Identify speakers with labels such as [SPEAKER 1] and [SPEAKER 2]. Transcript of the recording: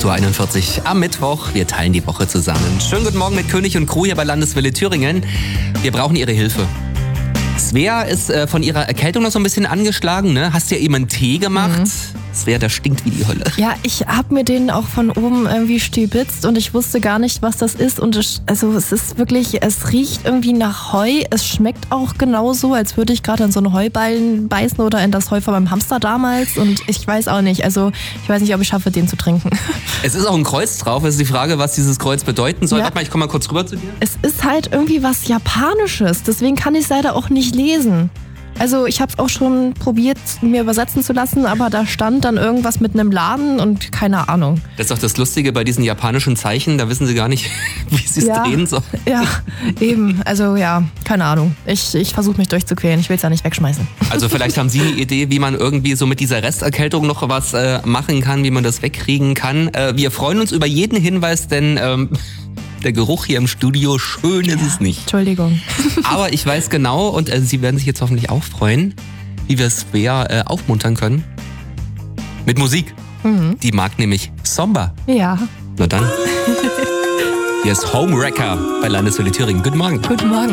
[SPEAKER 1] 8.41 Uhr am Mittwoch. Wir teilen die Woche zusammen. Schönen guten Morgen mit König und Crew hier bei Landeswelle Thüringen. Wir brauchen Ihre Hilfe. Svea ist von ihrer Erkältung noch so ein bisschen angeschlagen, ne? Hast ja eben einen Tee gemacht. Svea, der stinkt wie die Hölle.
[SPEAKER 2] Ja, ich habe mir den auch von oben irgendwie stibitzt und ich wusste gar nicht, was das ist. Und es ist wirklich, es riecht irgendwie nach Heu. Es schmeckt auch genauso, als würde ich gerade an so einen Heuballen beißen oder in das Heu von meinem Hamster damals. Und ich weiß auch nicht, ich weiß nicht, ob ich schaffe, den zu trinken.
[SPEAKER 1] Es ist auch ein Kreuz drauf. Es ist die Frage, was dieses Kreuz bedeuten soll.
[SPEAKER 2] Ja.
[SPEAKER 1] Warte mal, ich komme mal kurz rüber zu dir.
[SPEAKER 2] Es ist halt irgendwie was Japanisches, deswegen kann ich es leider auch nicht lesen. Also ich habe es auch schon probiert, mir übersetzen zu lassen, aber da stand dann irgendwas mit einem Laden und keine Ahnung.
[SPEAKER 1] Das ist doch das Lustige bei diesen japanischen Zeichen, da wissen sie gar nicht, wie sie es drehen sollen.
[SPEAKER 2] Ja, eben. Also ja, keine Ahnung. Ich versuche mich durchzuquälen, ich will es ja nicht wegschmeißen.
[SPEAKER 1] Also vielleicht haben Sie eine Idee, wie man irgendwie so mit dieser Resterkältung noch was machen kann, wie man das wegkriegen kann. Wir freuen uns über jeden Hinweis, denn der Geruch hier im Studio, schön ist es nicht.
[SPEAKER 2] Entschuldigung.
[SPEAKER 1] Aber ich weiß genau, und Sie werden sich jetzt hoffentlich auch freuen, wie wir Svea aufmuntern können. Mit Musik. Die mag nämlich Somba.
[SPEAKER 2] Ja.
[SPEAKER 1] Na dann. Hier ist Homewrecker bei Landeswelle Thüringen. Guten Morgen.
[SPEAKER 2] Guten Morgen.